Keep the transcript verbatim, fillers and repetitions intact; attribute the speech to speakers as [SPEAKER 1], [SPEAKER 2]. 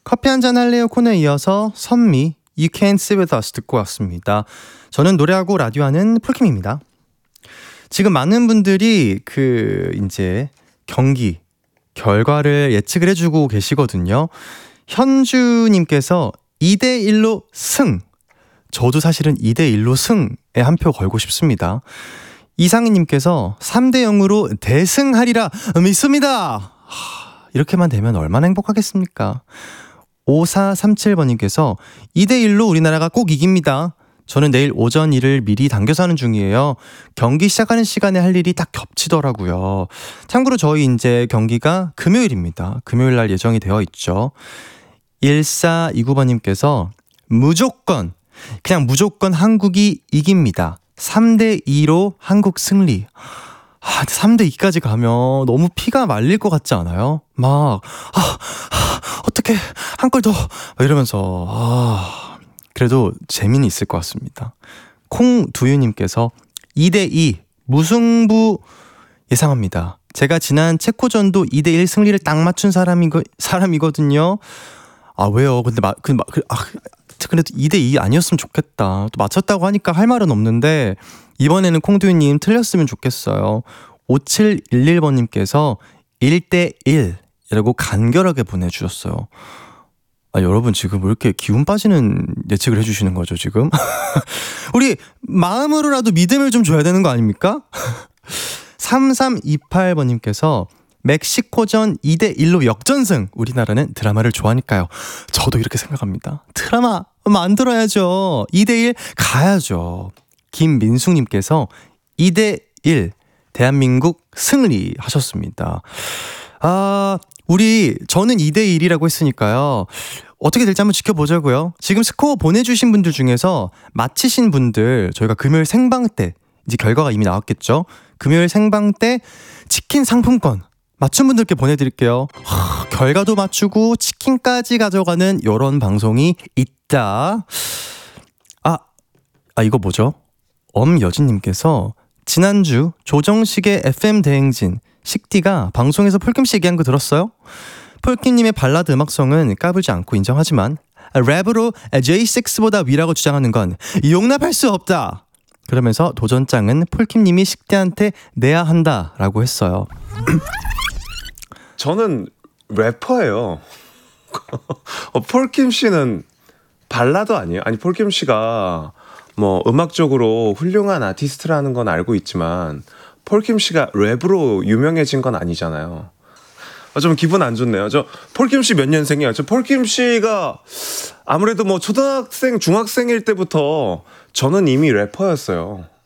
[SPEAKER 1] 커피 한잔 할래요 코너에 이어서 선미 You Can't Sit With Us 듣고 왔습니다. 저는 노래하고 라디오 하는 폴킴입니다. 지금 많은 분들이 그 이제 경기 결과를 예측을 해주고 계시거든요. 현주님께서 이 대 일로 승. 저도 사실은 이 대 일로 승에 한 표 걸고 싶습니다. 이상희님께서 삼 대 영으로 대승하리라 믿습니다. 하, 이렇게만 되면 얼마나 행복하겠습니까? 오사삼칠번님께서 이 대 일로 우리나라가 꼭 이깁니다. 저는 내일 오전 일을 미리 당겨서 하는 중이에요. 경기 시작하는 시간에 할 일이 딱 겹치더라고요. 참고로 저희 이제 경기가 금요일입니다. 금요일 날 예정이 되어 있죠. 일사이구번님께서 무조건 그냥 무조건 한국이 이깁니다. 삼 대 이로 한국 승리. 아, 삼 대 이까지 가면 너무 피가 말릴 것 같지 않아요? 막 아, 아 어떡해 한 골 더 이러면서 아, 그래도 재미는 있을 것 같습니다. 콩두유님께서 이 대 이 무승부 예상합니다. 제가 지난 체코전도 이 대 일 승리를 딱 맞춘 사람이거, 사람이거든요. 아 왜요? 근데 마, 그, 그, 아, 그래도 이 대 이 아니었으면 좋겠다. 또 맞췄다고 하니까 할 말은 없는데 이번에는 콩두유님 틀렸으면 좋겠어요. 오칠일일번님께서 일 대 일이라고 간결하게 보내주셨어요. 아, 여러분 지금 왜 이렇게 기운 빠지는 예측을 해주시는 거죠 지금? 우리 마음으로라도 믿음을 좀 줘야 되는 거 아닙니까? 삼삼이팔번님께서 멕시코전 이 대 일로 역전승. 우리나라는 드라마를 좋아하니까요. 저도 이렇게 생각합니다. 드라마 만들어야죠. 이 대 일 가야죠. 김민숙님께서 이 대 일 대한민국 승리 하셨습니다. 아, 우리 저는 이 대 일이라고 했으니까요. 어떻게 될지 한번 지켜보자고요. 지금 스코어 보내주신 분들 중에서 마치신 분들 저희가 금요일 생방 때 이제 결과가 이미 나왔겠죠. 금요일 생방 때 치킨 상품권 맞춘 분들께 보내드릴게요. 하, 결과도 맞추고 치킨까지 가져가는 요런 방송이 있다. 아, 아 이거 뭐죠? 엄여진님께서 지난주 조정식의 에프엠 대행진 식디가 방송에서 폴킴씨 얘기한 거 들었어요? 폴킴님의 발라드 음악성은 까불지 않고 인정하지만 랩으로 제이 식스보다 위라고 주장하는 건 용납할 수 없다. 그러면서 도전장은 폴킴님이 식디한테 내야 한다라고 했어요.
[SPEAKER 2] 저는 래퍼예요. 어, 폴킴 씨는 발라드 아니에요? 아니 폴킴 씨가 뭐 음악적으로 훌륭한 아티스트라는 건 알고 있지만 폴킴 씨가 랩으로 유명해진 건 아니잖아요. 아, 좀 기분 안 좋네요. 저 폴킴 씨 몇 년생이에요? 저 폴킴 씨가 아무래도 뭐 초등학생, 중학생일 때부터 저는 이미 래퍼였어요.